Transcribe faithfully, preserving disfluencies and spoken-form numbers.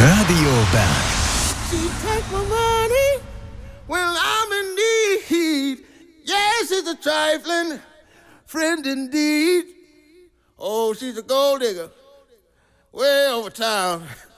Radio Berg. She take my money when I'm in need. Yes, she's a trifling friend indeed. Oh, she's a gold digger way over town.